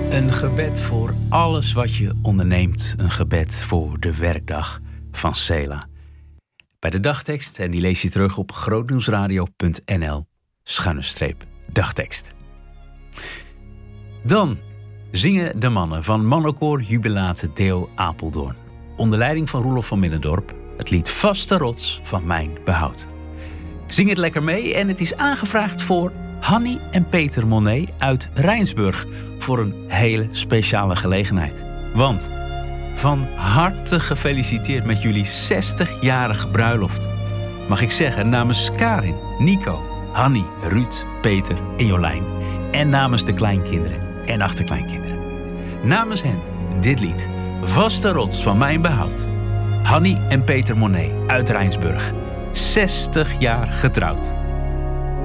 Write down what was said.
Een gebed voor alles wat je onderneemt. Een gebed voor de werkdag van Sela. Bij de dagtekst, en die lees je terug op grootnieuwsradio.nl/dagtekst. Dan zingen de mannen van Mannenkoor Jubilate Deo Apeldoorn, onder leiding van Roelof van Middendorp, het lied Vaste Rots van Mijn Behoud. Zing het lekker mee en het is aangevraagd voor Hanny en Peter Monet uit Rijnsburg voor een hele speciale gelegenheid. Want van harte gefeliciteerd met jullie 60-jarige bruiloft. Mag ik zeggen namens Karin, Nico, Hanny, Ruud, Peter en Jolijn. En namens de kleinkinderen en achterkleinkinderen. Namens hen dit lied. Vaste Rots van Mijn Behoud. Hanny en Peter Monet uit Rijnsburg. 60 jaar getrouwd.